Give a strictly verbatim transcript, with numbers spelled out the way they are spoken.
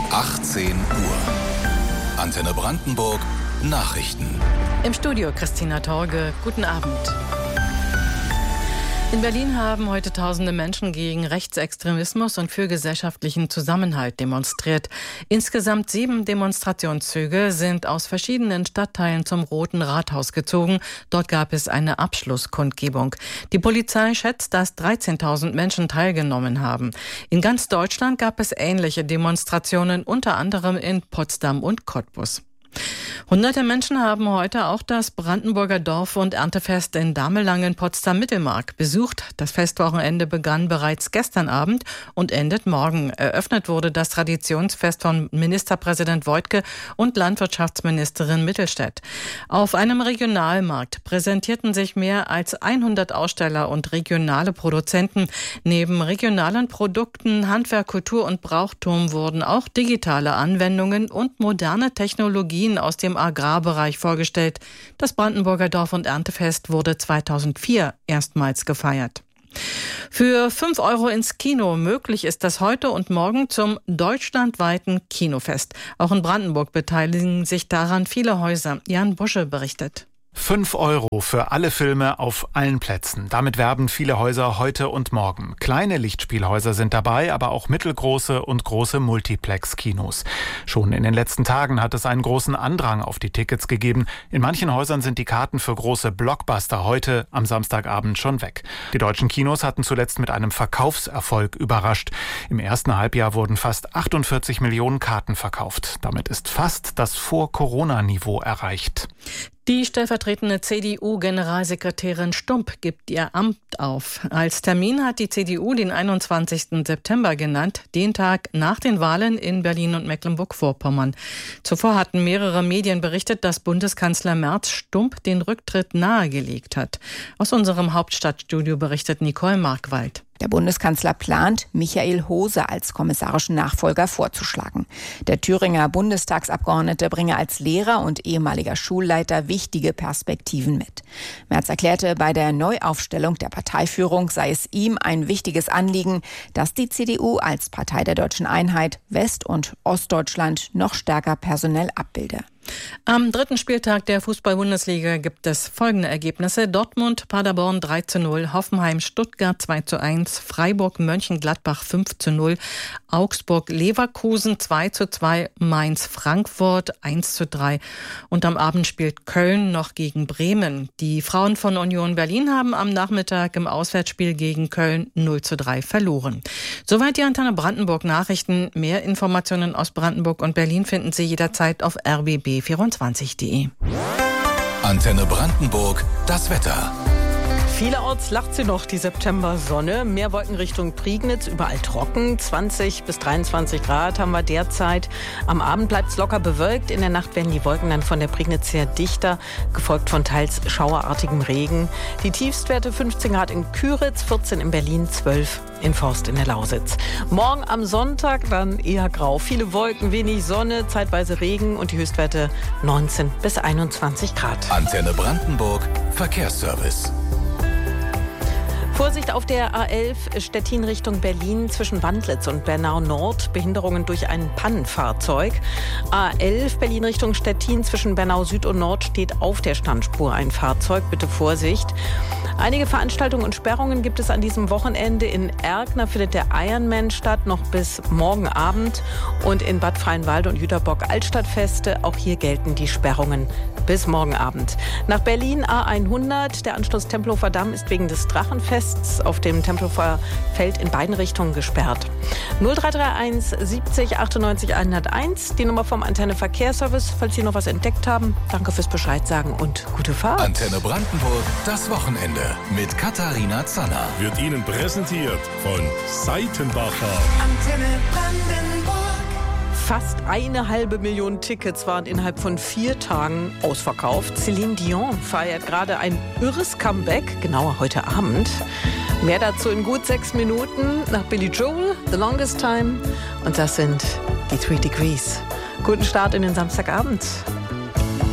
achtzehn Uhr. Antenne Brandenburg Nachrichten. Im Studio Christina Torge. Guten Abend. In Berlin haben heute tausende Menschen gegen Rechtsextremismus und für gesellschaftlichen Zusammenhalt demonstriert. Insgesamt sieben Demonstrationszüge sind aus verschiedenen Stadtteilen zum Roten Rathaus gezogen. Dort gab es eine Abschlusskundgebung. Die Polizei schätzt, dass dreizehntausend Menschen teilgenommen haben. In ganz Deutschland gab es ähnliche Demonstrationen, unter anderem in Potsdam und Cottbus. Hunderte Menschen haben heute auch das Brandenburger Dorf- und Erntefest in Damelangen-Potsdam-Mittelmark besucht. Das Festwochenende begann bereits gestern Abend und endet morgen. Eröffnet wurde das Traditionsfest von Ministerpräsident Woidke und Landwirtschaftsministerin Mittelstädt. Auf einem Regionalmarkt präsentierten sich mehr als hundert Aussteller und regionale Produzenten. Neben regionalen Produkten, Handwerk, Kultur und Brauchtum wurden auch digitale Anwendungen und moderne Technologien aus dem Agrarbereich vorgestellt. Das Brandenburger Dorf- und Erntefest wurde zweitausendvier erstmals gefeiert. Für fünf Euro ins Kino. Möglich ist das heute und morgen zum deutschlandweiten Kinofest. Auch in Brandenburg beteiligen sich daran viele Häuser. Jan Busche berichtet. fünf Euro für alle Filme auf allen Plätzen. Damit werben viele Häuser heute und morgen. Kleine Lichtspielhäuser sind dabei, aber auch mittelgroße und große Multiplex-Kinos. Schon in den letzten Tagen hat es einen großen Andrang auf die Tickets gegeben. In manchen Häusern sind die Karten für große Blockbuster heute am Samstagabend schon weg. Die deutschen Kinos hatten zuletzt mit einem Verkaufserfolg überrascht. Im ersten Halbjahr wurden fast achtundvierzig Millionen Karten verkauft. Damit ist fast das Vor-Corona-Niveau erreicht. Die stellvertretende C D U-Generalsekretärin Stump gibt ihr Amt auf. Als Termin hat die C D U den einundzwanzigsten September genannt, den Tag nach den Wahlen in Berlin und Mecklenburg-Vorpommern. Zuvor hatten mehrere Medien berichtet, dass Bundeskanzler Merz Stump den Rücktritt nahegelegt hat. Aus unserem Hauptstadtstudio berichtet Nicole Markwald. Der Bundeskanzler plant, Michael Hose als kommissarischen Nachfolger vorzuschlagen. Der Thüringer Bundestagsabgeordnete bringe als Lehrer und ehemaliger Schulleiter wichtige Perspektiven mit. Merz erklärte, bei der Neuaufstellung der Parteiführung sei es ihm ein wichtiges Anliegen, dass die C D U als Partei der deutschen Einheit West- und Ostdeutschland noch stärker personell abbilde. Am dritten Spieltag der Fußball-Bundesliga gibt es folgende Ergebnisse. Dortmund, Paderborn drei zu null, Hoffenheim, Stuttgart zwei zu eins, Freiburg, Mönchengladbach fünf zu null, Augsburg, Leverkusen zwei zu zwei, Mainz, Frankfurt eins zu drei. Und am Abend spielt Köln noch gegen Bremen. Die Frauen von Union Berlin haben am Nachmittag im Auswärtsspiel gegen Köln null zu drei verloren. Soweit die Antenne Brandenburg Nachrichten. Mehr Informationen aus Brandenburg und Berlin finden Sie jederzeit auf r b b vierundzwanzig punkt de. Antenne Brandenburg, das Wetter. Vielerorts lacht sie noch, die Septembersonne. Mehr Wolken Richtung Prignitz, überall trocken. zwanzig bis dreiundzwanzig Grad haben wir derzeit. Am Abend bleibt es locker bewölkt. In der Nacht werden die Wolken dann von der Prignitz her dichter, gefolgt von teils schauerartigem Regen. Die Tiefstwerte fünfzehn Grad in Küritz, vierzehn in Berlin, zwölf in Forst in der Lausitz. Morgen am Sonntag dann eher grau. Viele Wolken, wenig Sonne, zeitweise Regen und die Höchstwerte neunzehn bis einundzwanzig Grad. Antenne Brandenburg, Verkehrsservice. Vorsicht auf der A elf Stettin Richtung Berlin zwischen Wandlitz und Bernau Nord. Behinderungen durch ein Pannenfahrzeug. A elf Berlin Richtung Stettin zwischen Bernau Süd und Nord steht auf der Standspur ein Fahrzeug. Bitte Vorsicht. Einige Veranstaltungen und Sperrungen gibt es an diesem Wochenende. In Erkner findet der Ironman statt, noch bis morgen Abend. Und in Bad Freienwalde und Jüterbock Altstadtfeste. Auch hier gelten die Sperrungen bis morgen Abend. Nach Berlin A hundert. Der Anschluss Tempelhofer Damm ist wegen des Drachenfests auf dem Tempelhofer Feld in beiden Richtungen gesperrt. null drei drei eins siebzig achtundneunzig hunderteins, die Nummer vom Antenne Verkehrsservice, falls Sie noch was entdeckt haben. Danke fürs Bescheid sagen und gute Fahrt. Antenne Brandenburg, das Wochenende mit Katharina Zanner. Wird Ihnen präsentiert von Seitenbacher. Antenne Brandenburg. Fast eine halbe Million Tickets waren innerhalb von vier Tagen ausverkauft. Celine Dion feiert gerade ein irres Comeback, genauer heute Abend. Mehr dazu in gut sechs Minuten nach Billy Joel, The Longest Time. Und das sind die Three Degrees. Guten Start in den Samstagabend.